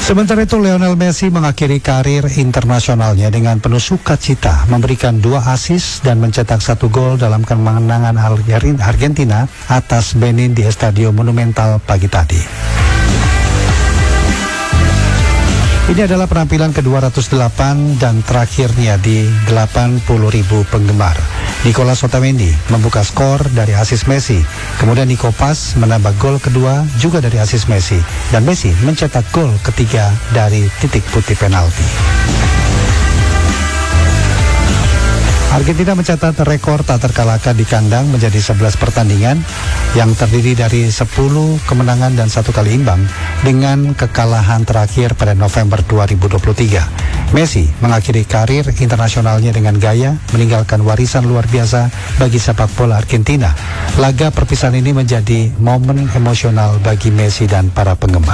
Sementara itu Lionel Messi mengakhiri karir internasionalnya dengan penuh sukacita, memberikan 2 assist dan mencetak 1 gol dalam kemenangan Argentina atas Benin di Estadio Monumental pagi tadi. Ini adalah penampilan ke-208 dan terakhirnya di 80.000 penggemar. Nicolas Otamendi membuka skor dari assist Messi. Kemudian Nico Paz menambah gol kedua juga dari assist Messi. Dan Messi mencetak gol ketiga dari titik putih penalti. Argentina mencatat rekor tak terkalahkan di kandang menjadi 11 pertandingan yang terdiri dari 10 kemenangan dan 1 kali imbang dengan kekalahan terakhir pada November 2023. Messi mengakhiri karir internasionalnya dengan gaya, meninggalkan warisan luar biasa bagi sepak bola Argentina. Laga perpisahan ini menjadi momen emosional bagi Messi dan para penggemar.